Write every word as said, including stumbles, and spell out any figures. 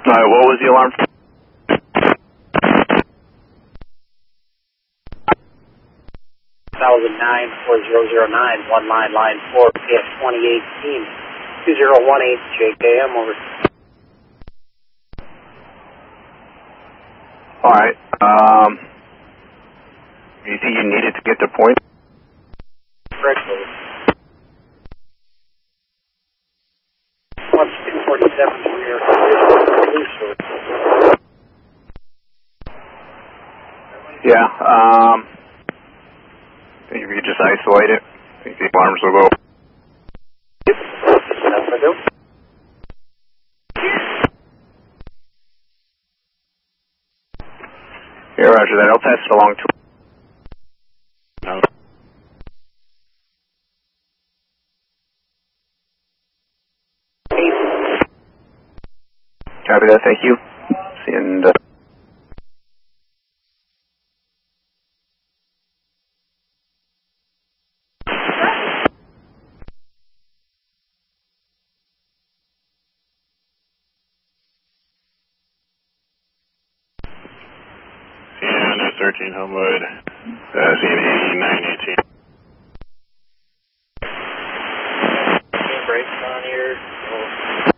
Alright, what was the alarm? Thousand nine four zero zero nine, one line line four, P S twenty eighteen, two zero one eight, J K M over. Alright, um, you think you needed to get the point? Correct, over. One two forty seven for your police over. Yeah, um, I think if you just isolate it, I think the alarms will go. Yep, that's what I do. Yeah, roger that. I'll pass it along to no. Copy that, thank you. See you in, uh, Sienna thirteen Homewood, uh, C N A nine eighteen. Brakes on here.